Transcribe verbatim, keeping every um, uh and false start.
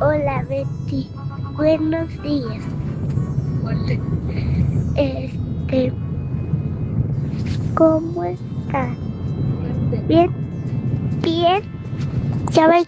Hola Betty, buenos días. Este, ¿cómo estás? Bien, bien. ¿Sabes